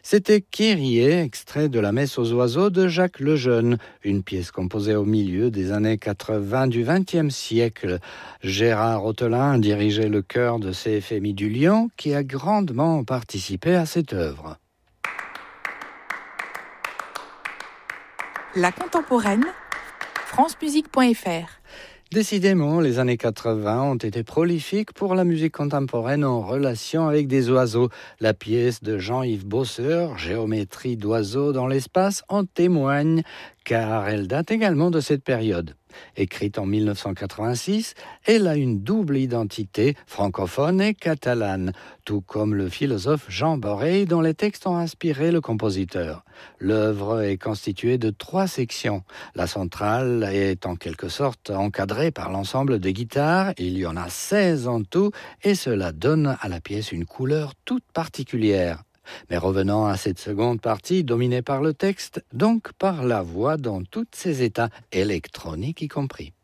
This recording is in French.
C'était Kyrie, extrait de la Messe aux oiseaux de Jacques Lejeune, une pièce composée au milieu des années 80 du XXe siècle. Gérard Ottelin dirigeait le chœur de CFMI du Lyon, qui a grandement participé à cette œuvre. La contemporaine, francemusique.fr. Décidément, les années 80 ont été prolifiques pour la musique contemporaine en relation avec des oiseaux. La pièce de Jean-Yves Bosseur, Géométrie d'oiseaux dans l'espace, en témoigne, car elle date également de cette période. Écrite en 1986, elle a une double identité, francophone et catalane, tout comme le philosophe Jean Boré, dont les textes ont inspiré le compositeur. L'œuvre est constituée de 3 sections. La centrale est en quelque sorte encadrée par l'ensemble des guitares. Il y en a 16 en tout, et cela donne à la pièce une couleur toute particulière. Mais revenons à cette seconde partie dominée par le texte, donc par la voix dans tous ses états, électroniques y compris.